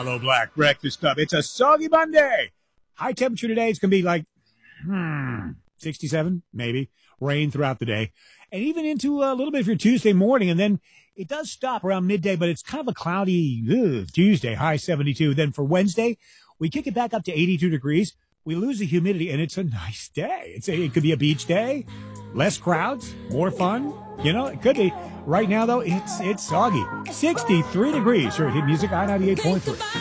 Aloe Black Breakfast Club. It's a soggy Monday. High temperature today is going to be like 67, maybe. Rain throughout the day. And even into a little bit for your Tuesday morning. And then it does stop around midday, but it's kind of a cloudy Tuesday, high 72. Then for Wednesday, we kick it back up to 82 degrees. We lose the humidity, and it's a nice day. It could be a beach day, less crowds, more fun. You know, it could be. Right now, though, it's soggy. 63 degrees. Sure, hit music, I-98.3.